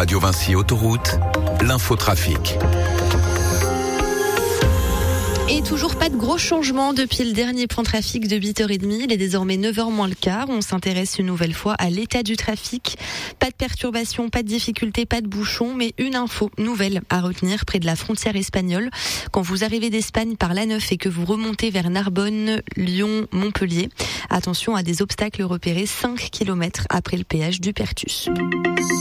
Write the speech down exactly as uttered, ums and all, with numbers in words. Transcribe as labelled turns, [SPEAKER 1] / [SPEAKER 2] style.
[SPEAKER 1] Radio Vinci Autoroute, l'infotrafic.
[SPEAKER 2] Et toujours pas de gros changements depuis le dernier point trafic de huit heures trente. Il est désormais neuf heures moins le quart. On s'intéresse une nouvelle fois à l'état du trafic. Pas de perturbations, pas de difficultés, pas de bouchons, mais une info nouvelle à retenir près de la frontière espagnole. Quand vous arrivez d'Espagne par l'A neuf et que vous remontez vers Narbonne, Lyon, Montpellier, attention à des obstacles repérés cinq kilomètres après le péage du Pertus.